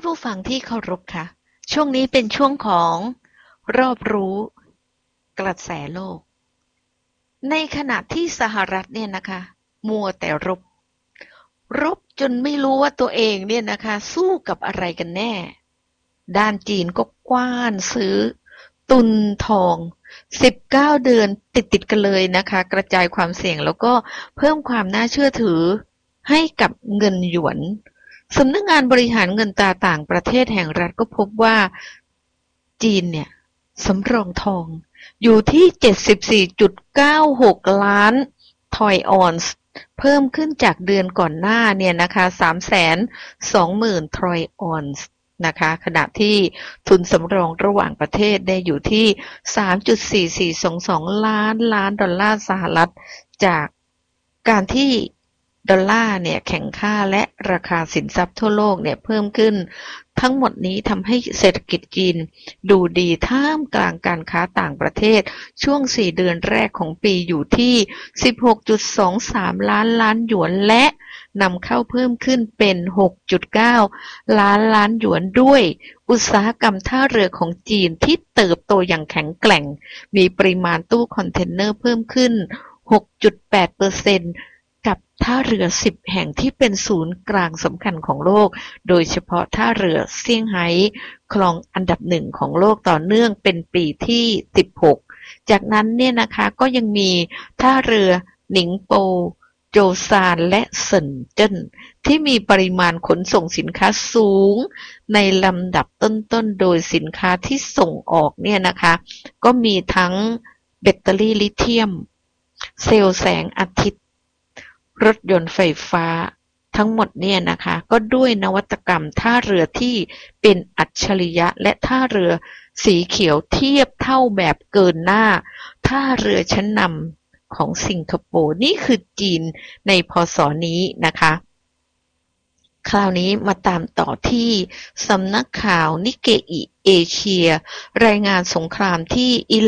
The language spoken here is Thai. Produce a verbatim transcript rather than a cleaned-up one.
ผู้ฟังที่เคารพค่ะช่วงนี้เป็นช่วงของรอบรู้กระแสโลกในขณะที่สหรัฐเนี่ยนะคะมัวแต่รบรบจนไม่รู้ว่าตัวเองเนี่ยนะคะสู้กับอะไรกันแน่ด้านจีนก็กว้านซื้อตุนทองสิบเก้าเดือนติดติดกันเลยนะคะกระจายความเสี่ยงแล้วก็เพิ่มความน่าเชื่อถือให้กับเงินหยวนสำนักงานบริหารเงินตราต่างประเทศแห่งรัฐก็พบว่าจีนเนี่ยสำรองทองอยู่ที่ เจ็ดสิบสี่จุดเก้าหก ล้านทอยออนซ์เพิ่มขึ้นจากเดือนก่อนหน้าเนี่ยนะคะ สามแสนสองหมื่น ทอยออนซ์นะคะขณะที่ทุนสำรองระหว่างประเทศได้อยู่ที่ สามจุดสี่สี่สองสอง ล้านล้านดอลลาร์สหรัฐจากการที่ดอลลาร์เนี่ยแข็งค่าและราคาสินทรัพย์ทั่วโลกเนี่ยเพิ่มขึ้นทั้งหมดนี้ทำให้เศรษฐกิจจีนดูดีท่ามกลางการค้าต่างประเทศช่วงสี่เดือนแรกของปีอยู่ที่ สิบหกจุดสองสาม ล้านล้านหยวนและนำเข้าเพิ่มขึ้นเป็น หกจุดเก้า ล้านล้านหยวนด้วยอุตสาหกรรมท่าเรือของจีนที่เติบโตอย่างแข็งแกร่งมีปริมาณตู้คอนเทนเนอร์เพิ่มขึ้น หกจุดแปดเปอร์เซ็นต์ กับท่าเรือสิบแห่งที่เป็นศูนย์กลางสำคัญของโลกโดยเฉพาะท่าเรือเซี่ยงไฮ้ครองอันดับหนึ่งของโลกต่อเนื่องเป็นปีที่สิบหกจากนั้นเนี่ยนะคะก็ยังมีท่าเรือหนิงโปโจซานและเซินเจิ้นที่มีปริมาณขนส่งสินค้าสูงในลำดับต้นๆโดยสินค้าที่ส่งออกเนี่ยนะคะก็มีทั้งแบตเตอรี่ลิเธียมเซลล์แสงอาทิตย์รถยนต์ไฟฟ้าทั้งหมดเนี่ยนะคะก็ด้วยนวัตกรรมท่าเรือที่เป็นอัจฉริยะและท่าเรือสีเขียวเทียบเท่าแบบเกินหน้าท่าเรือชั้นนำของสิงคโปร์นี่คือจีนในพ.ศ.นี้นะคะคราวนี้มาตามต่อที่สำนักข่าวนิกเกอิเอเชียรายงานสงครามที่อิ